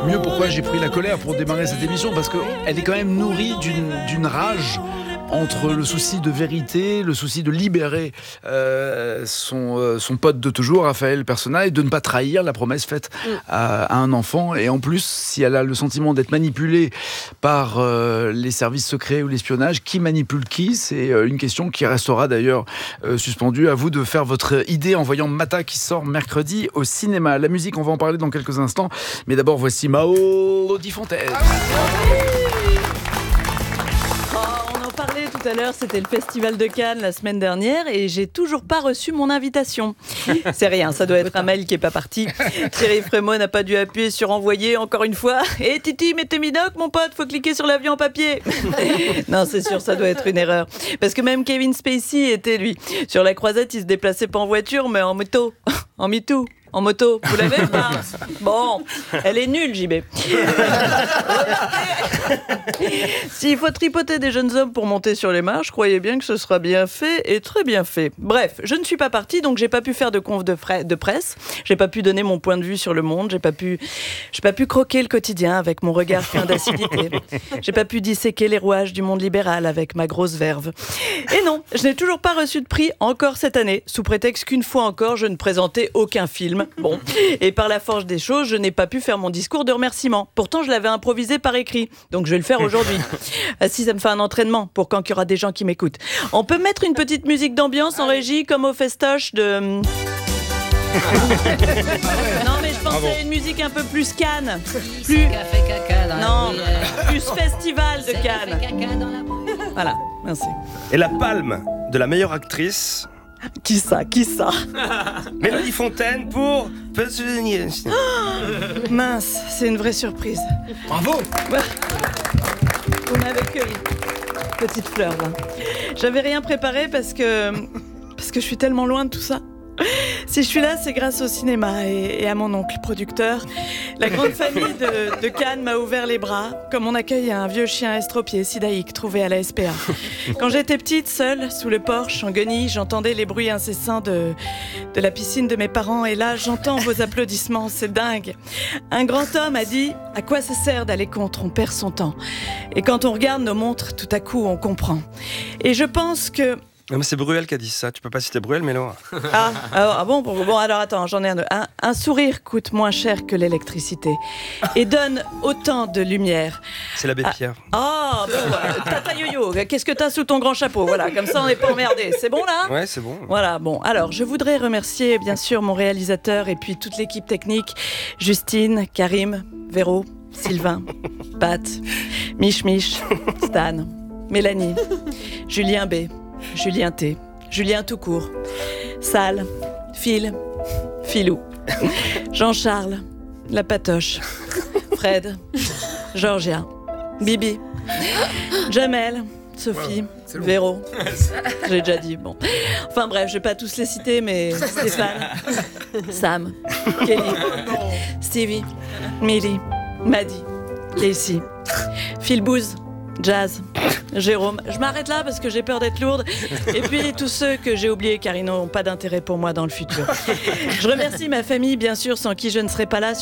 mieux pourquoi j'ai pris la colère pour démarrer cette émission, parce qu'elle est quand même nourrie d'une rage entre le souci de vérité, le souci de libérer son pote de toujours, Raphaël Persona, et de ne pas trahir la promesse faite à un enfant. Et en plus, si elle a le sentiment d'être manipulée par les services secrets ou l'espionnage, qui manipule qui ? C'est une question qui restera d'ailleurs suspendue. À vous de faire votre idée en voyant Mata, qui sort mercredi au cinéma. La musique, on va en parler dans quelques instants. Mais d'abord, voici Mélodie Fontaine. Tout à l'heure, c'était le Festival de Cannes la semaine dernière et j'ai toujours pas reçu mon invitation. C'est rien, ça doit être un mail qui est pas parti. Thierry Frémaux n'a pas dû appuyer sur envoyer encore une fois. Et Titi, mets tes minocs, mon pote, faut cliquer sur l'avion en papier. Non, c'est sûr, ça doit être une erreur. Parce que même Kevin Spacey était, lui, sur la croisette, il se déplaçait pas en voiture, mais en moto. En MeToo. En moto, vous l'avez pas ? Bon, elle est nulle, JB. S'il faut tripoter des jeunes hommes pour monter sur les marches, croyez bien que ce sera bien fait et très bien fait. Bref, je ne suis pas partie, donc j'ai pas pu faire de conf de presse, j'ai pas pu donner mon point de vue sur le monde, j'ai pas pu croquer le quotidien avec mon regard plein d'acidité, j'ai pas pu disséquer les rouages du monde libéral avec ma grosse verve. Et non, je n'ai toujours pas reçu de prix encore cette année, sous prétexte qu'une fois encore, je ne présentais aucun film. Bon, et par la force des choses, je n'ai pas pu faire mon discours de remerciement. Pourtant, je l'avais improvisé par écrit, donc je vais le faire aujourd'hui. Si ça me fait un entraînement pour quand il y aura des gens qui m'écoutent. On peut mettre une petite musique d'ambiance en régie, comme au festoche de... Non, mais je pensais à une musique un peu plus Cannes. Plus... Non, plus festival de Cannes. Voilà, merci. Et la palme de la meilleure actrice... Qui ça ? Mélodie Fontaine pour... Mince, c'est une vraie surprise. Bravo. Vous m'avez cueilli. Petite fleur, là. J'avais rien préparé parce que je suis tellement loin de tout ça. Si je suis là, c'est grâce au cinéma et à mon oncle producteur. La grande famille de Cannes m'a ouvert les bras, comme on accueille un vieux chien estropié, sidaïque, trouvé à la SPA. Quand j'étais petite, seule, sous le porche, en guenille, j'entendais les bruits incessants de la piscine de mes parents. Et là, j'entends vos applaudissements, c'est dingue. Un grand homme a dit « À quoi ça sert d'aller contre ? On perd son temps. » Et quand on regarde nos montres, tout à coup, on comprend. Et je pense que... Non, mais c'est Bruel qui a dit ça. Tu peux pas citer Bruel, Mélo. Bon, alors attends, j'en ai un. Un sourire coûte moins cher que l'électricité et donne autant de lumière. C'est l'abbé Pierre. Tata Yo-Yo, qu'est-ce que t'as sous ton grand chapeau ? Voilà, comme ça on n'est pas emmerdé. C'est bon là ? Ouais, c'est bon. Voilà, bon. Alors, je voudrais remercier bien sûr mon réalisateur et puis toute l'équipe technique. Justine, Karim, Véro, Sylvain, Pat, Mich, Stan, Mélanie, Julien B, Julien T, Julien tout court, Sal, Phil, Philou, Jean-Charles, la Patoche, Fred, Georgia, Bibi, Jamel, Sophie, Véro, j'ai déjà dit, bon. Enfin bref, je vais pas tous les citer, mais Stéphane, Sam, Kelly, Stevie, Milly, Maddy, Casey, Philbouze, Jazz, Jérôme. Je m'arrête là parce que j'ai peur d'être lourde. Et puis tous ceux que j'ai oubliés car ils n'ont pas d'intérêt pour moi dans le futur. Je remercie ma famille, bien sûr, sans qui je ne serais pas là.